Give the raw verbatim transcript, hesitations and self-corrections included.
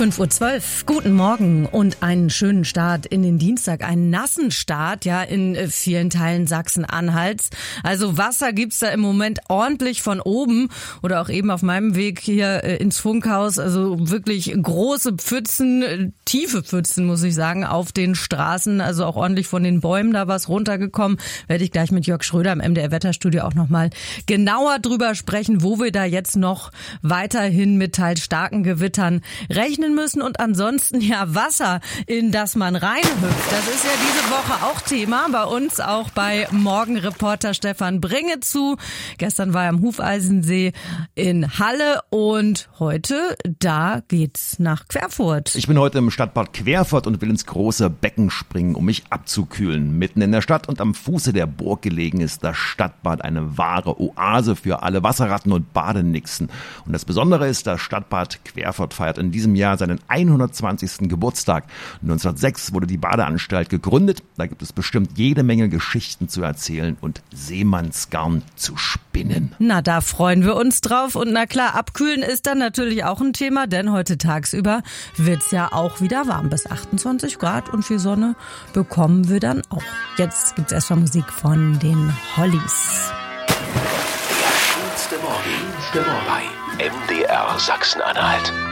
fünf Uhr zwölf. Guten Morgen und einen schönen Start in den Dienstag. Einen nassen Start, ja, in vielen Teilen Sachsen-Anhalts. Also Wasser gibt's da im Moment ordentlich von oben oder auch eben auf meinem Weg hier ins Funkhaus. Also wirklich große Pfützen, tiefe Pfützen, muss ich sagen, auf den Straßen. Also auch ordentlich von den Bäumen da was runtergekommen. Werde ich gleich mit Jörg Schröder im M D R-Wetterstudio auch nochmal genauer drüber sprechen, wo wir da jetzt noch weiterhin mit teils starken Gewittern rechnen müssen und ansonsten ja Wasser, in das man reinhüpft. Das ist ja diese Woche auch Thema bei uns, auch bei Morgenreporter Stefan Bringezu. Gestern war er am Hufeisensee in Halle und heute, da geht's nach Querfurt. Ich bin heute im Stadtbad Querfurt und will ins große Becken springen, um mich abzukühlen. Mitten in der Stadt und am Fuße der Burg gelegen ist das Stadtbad eine wahre Oase für alle Wasserratten und Badenixen. Und das Besondere ist, das Stadtbad Querfurt feiert in diesem Jahr seinen hundertzwanzigsten Geburtstag. neunzehnhundertsechs wurde die Badeanstalt gegründet. Da gibt es bestimmt jede Menge Geschichten zu erzählen und Seemannsgarn zu spinnen. Na, da freuen wir uns drauf. Und na klar, abkühlen ist dann natürlich auch ein Thema, denn heute tagsüber wird's ja auch wieder warm. Bis achtundzwanzig Grad und viel Sonne bekommen wir dann auch. Jetzt gibt's erstmal Musik von den Hollies. Der schönste Morgen bei M D R Sachsen-Anhalt.